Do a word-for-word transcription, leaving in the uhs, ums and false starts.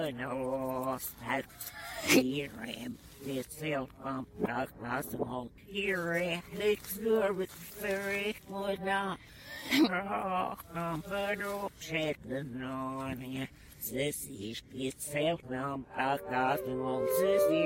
los hat hier dit zelf van dat was al hier ik zuur met very good now oh but op zet de non Sissy, it's self-numb, I got the old sissy.